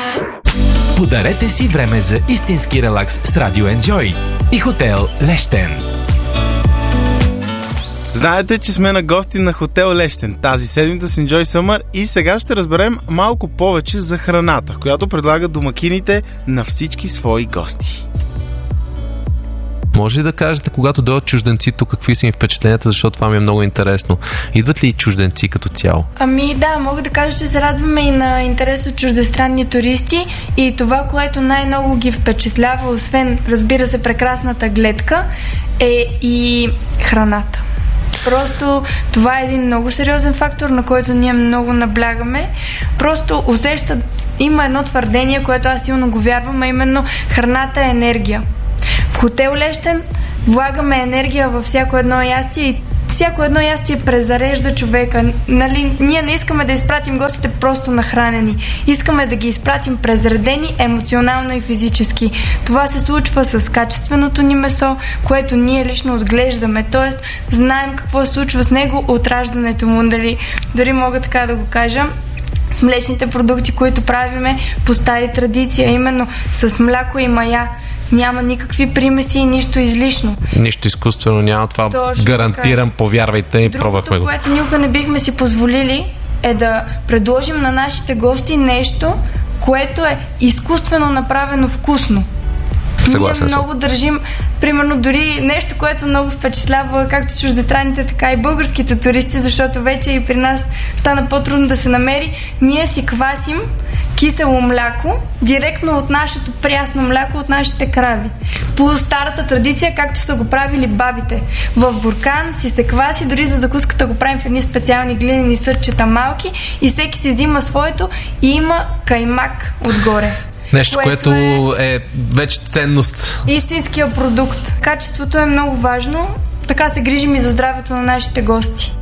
Подарете си време за истински релакс с Радио Enjoy и хотел Лещен. Знаете, че сме на гости на хотел Лещен тази седмица с Enjoy Summer и сега ще разберем малко повече за храната, която предлагат домакините на всички свои гости. Може ли да кажете, когато дойдат чужденци тук, какви са им впечатленията, защото това ми е много интересно. Идват ли и чужденци като цяло? Ами да, мога да кажа, че се радваме и на интерес от чуждестранни туристи и това, което най-много ги впечатлява, освен, разбира се, прекрасната гледка, е и храната. Просто това е един много сериозен фактор, на който ние много наблягаме. Просто усещат, има едно твърдение, което аз силно го вярвам, а именно храната е енергия. В хотел Лещен влагаме енергия във всяко едно ястие и всяко едно ястие презарежда човека. Нали, ние не искаме да изпратим гостите просто нахранени. Искаме да ги изпратим презредени емоционално и физически. Това се случва с качественото ни месо, което ние лично отглеждаме. Тоест, знаем какво се случва с него от раждането му. Дори мога така да го кажа. С млечните продукти, които правиме по стари традиции, именно с мляко и мая. Няма никакви примеси и нищо излишно. Нищо изкуствено няма, това точно гарантирам, така. Повярвайте и пробвахме го. Другото, което никога не бихме си позволили, е да предложим на нашите гости нещо, което е изкуствено направено вкусно. Съгласен Ние много държим, примерно дори нещо, което много впечатлява както чуждестранните, така и българските туристи, защото вече и при нас стана по-трудно да се намери. Ние си квасим кисело мляко, директно от нашето прясно мляко, от нашите крави. По старата традиция, както са го правили бабите. В буркан си се кваси, дори за закуската го правим в едни специални глинени сърчета малки и всеки си взима своето и има каймак отгоре. Нещо, което е вече ценност. Истинския продукт. Качеството е много важно. Така се грижим и за здравето на нашите гости.